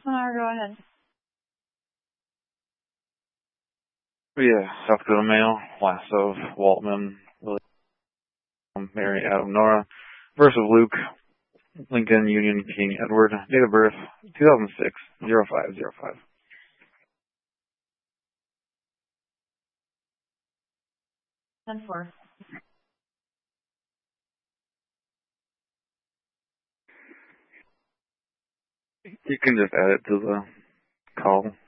Go ahead. Yeah, South Dakota male, last of Waltman, William, Mary, Adam, Nora, verse of Luke, Lincoln, Union, King, Edward, date of birth, 2006, 0505. 10-4. You can just add it to the call.